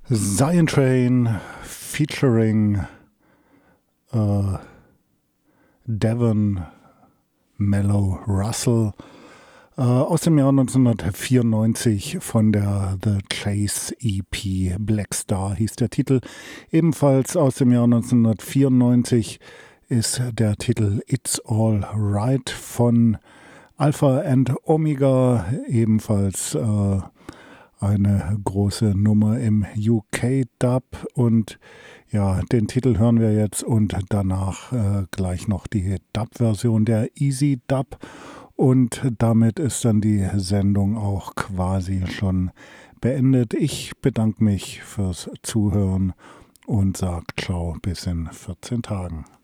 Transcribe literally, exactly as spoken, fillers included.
Zion Train featuring äh, Devon Mellow Russell äh, aus dem Jahr neunzehnhundertvierundneunzig von der The Chase E P. Black Star hieß der Titel. Ebenfalls aus dem Jahr neunzehnhundertvierundneunzig ist der Titel It's All Right von Alpha and Omega, ebenfalls äh, eine große Nummer im U K-Dub. Und ja, den Titel hören wir jetzt und danach äh, gleich noch die Dub-Version der Easy Dub. Und damit ist dann die Sendung auch quasi schon beendet. Ich bedanke mich fürs Zuhören und sage ciao bis in vierzehn Tagen.